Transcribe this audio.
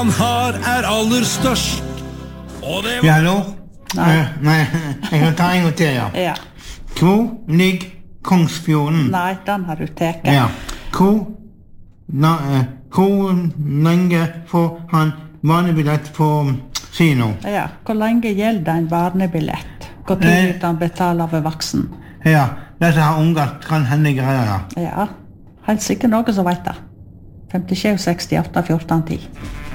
han har aller størst. Og det Ja, hallo? Nei. Nei, jeg kan ta en gang til, ja. Ja. Hvor ligger Kongsfjorden? Nei, den har du teket. Ja. Hvor lenge får han barnebillett på kino? Ja. Hvor lenge gjelder en barnebillett? Hvor tid han betaler ved voksen? Ja, dette har unger kan hende greier. Ja, helt sikkert noe som vet det. 57, 68, 14, 10.